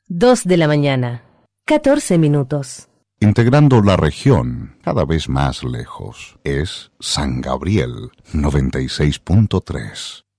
2 de la mañana, 14 minutos. Integrando la región cada vez más lejos, es San Gabriel 96.3.